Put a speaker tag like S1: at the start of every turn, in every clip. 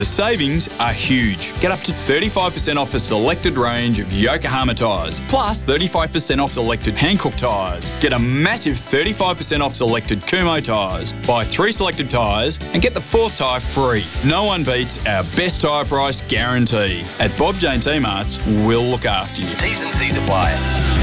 S1: The savings are huge. Get up to 35% off a selected range of Yokohama tyres, plus 35% off selected Hankook tyres. Get a massive 35% off selected Kumho tyres. Buy 3 selected tyres and get the 4th tyre free. No one beats our best tyre price guarantee. At Bob Jane T-Marts, we'll look after you.
S2: T's and C's apply.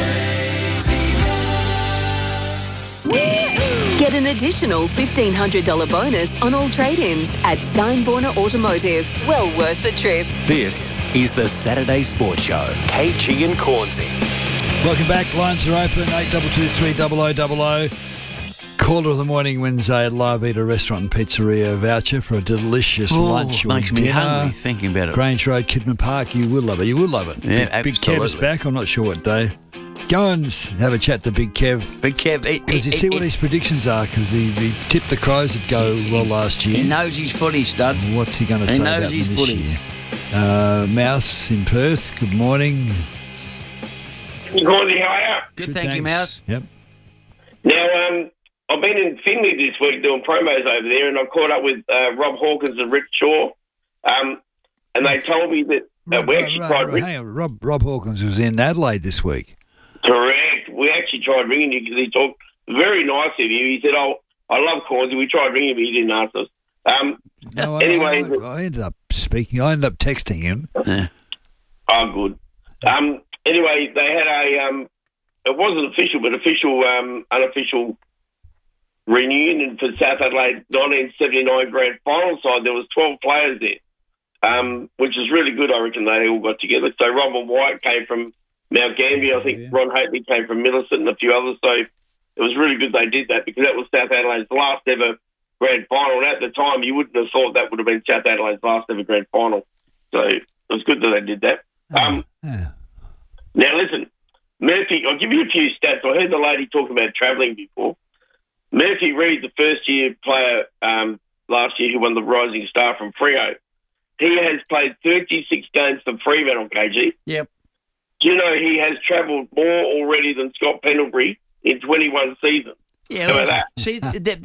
S3: Get an additional $1,500 bonus on all trade-ins at Steinborner Automotive. Well worth the trip.
S2: This is the Saturday Sports Show. KG and Cornsey.
S4: Welcome back. Lines are open. 8223 0000. Caller of the morning wins a Live Eater restaurant and pizzeria voucher for a delicious lunch or
S5: makes me
S4: dinner.
S5: hungry thinking about it.
S4: Grange Road, Kidman Park. You will love it. You will love it.
S5: Yeah,
S4: Big Kev's
S5: absolutely.
S4: back. I'm not sure what day. Go and have a chat to Big Kev.
S5: Big Kev,
S4: Because you see what his predictions are, because he tipped the Crows would go well last year.
S5: he knows his footy, stud.
S4: What's he going to say
S5: He knows
S4: about
S5: his
S4: them this
S5: footy.
S4: year? Mouse in Perth, good morning.
S6: Cornsey, how are you?
S5: Good, thank you,
S4: thanks.
S5: Mouse.
S4: Yep.
S6: Now, I've been in Finley this week doing promos over there, and I caught up with Rob Hawkins and Rick Shaw, and they told me that we actually tried...
S4: Hang on. Rob Hawkins was in Adelaide this week.
S6: Correct. We actually tried ringing you because he talked very nicely of you. He said, I love Cornsey. We tried ringing him, but he didn't answer us.
S4: No,
S6: Anyway...
S4: I ended up speaking. I ended up texting him.
S6: Oh, good. Anyway, they had a... it wasn't official, but unofficial reunion for South Adelaide 1979 grand final side. There was 12 players there, which is really good. I reckon they all got together. So Robin White came from Mount Gambier. I think Ron Haley came from Millicent and a few others. So it was really good they did that because that was South Adelaide's last ever grand final. And at the time, you wouldn't have thought that would have been South Adelaide's last ever grand final. So it was good that they did that.
S4: Yeah.
S6: Now, listen, Murphy, I'll give you a few stats. I heard the lady talking about travelling before. Murphy Reid, the first-year player last year who won the Rising Star from Freo, he has played 36 games for Fremantle, KG.
S5: Yep.
S6: Do you know he has travelled more already than Scott Pendlebury in 21 seasons?
S5: Yeah,
S6: How about that?
S5: See,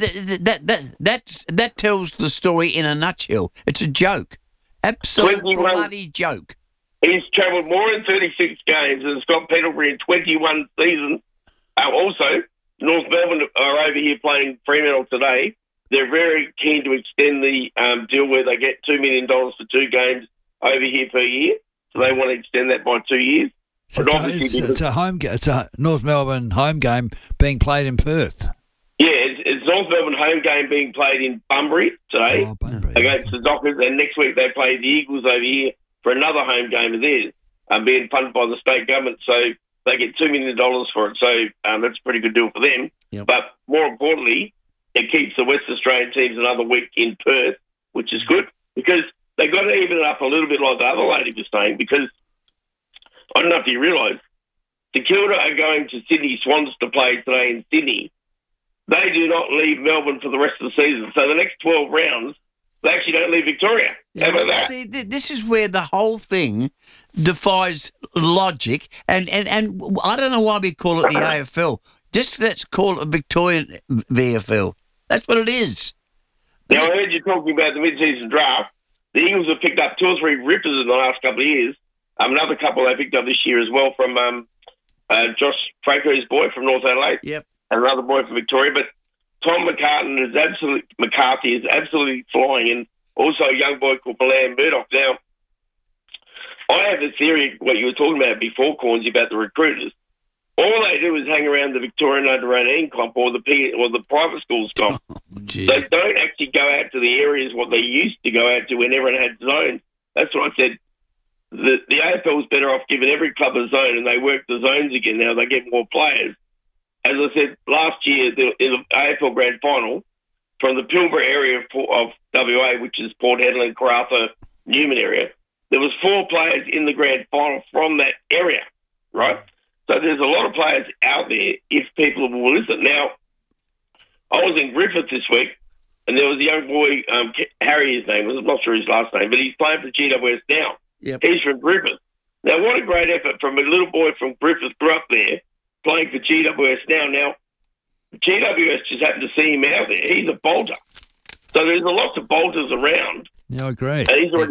S5: that tells the story in a nutshell. It's a joke. Absolute
S6: 21
S5: bloody joke.
S6: He's travelled more in 36 games than Scott Pendlebury in 21 seasons. Also, North Melbourne are over here playing Fremantle today. They're very keen to extend the deal where they get $2 million for 2 games over here per year. So they want to extend that by 2 years.
S4: So it's a North Melbourne home game being played in Perth.
S6: Yeah, it's North Melbourne home game being played in Bunbury today
S4: Bunbury.
S6: against the Dockers, and next week they play the Eagles over here for another home game of theirs, being funded by the state government. So they get $2 million for it. So that's a pretty good deal for them.
S5: Yep.
S6: But more importantly, it keeps the West Australian teams another week in Perth, which is good because they got to even it up a little bit like the other lady was saying, because I don't know if you realise, St Kilda are going to Sydney Swans to play today in Sydney. They do not leave Melbourne for the rest of the season. So the next 12 rounds, they actually don't leave Victoria. How about that?
S5: See, this is where the whole thing defies logic, and I don't know why we call it the AFL. Just let's call it a Victorian VFL. That's what it is.
S6: Now, I heard you talking about the mid-season draft. The Eagles have picked up 2 or 3 rippers in the last couple of years. Another couple they picked up this year as well from Josh Franco's boy from North Adelaide.
S5: Yep.
S6: And another boy from Victoria. But Tom McCarthy is absolutely flying, and also a young boy called Milan Murdoch. Now, I have a theory, what you were talking about before, Cornsey, about the recruiters. All they do is hang around the Victorian under-18 comp or the private schools comp. They don't actually go out to the areas what they used to go out to when everyone had zones. That's what I said. The AFL is better off giving every club a zone, and they work the zones again now. They get more players. As I said, last year in the AFL Grand Final, from the Pilbara area of WA, which is Port Hedland, Karratha, Newman area, there was 4 players in the Grand Final from that area, right? So there's a lot of players out there if people will listen. Now, I was in Griffith this week, and there was a young boy, Harry his name was, I'm not sure his last name, but he's playing for GWS now.
S5: Yep.
S6: He's from Griffith. Now, what a great effort from a little boy from Griffith, grew up there, playing for GWS now. Now, GWS just happened to see him out there. He's a bolter. So there's a lot of bolters around
S4: Yeah, I agree.
S6: And he's already